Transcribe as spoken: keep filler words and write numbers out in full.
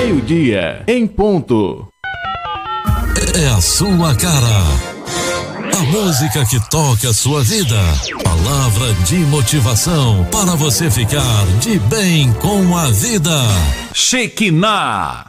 meio-dia, em ponto. É a sua cara. A música que toca a sua vida. Palavra de motivação para você ficar de bem com a vida. Shekinah.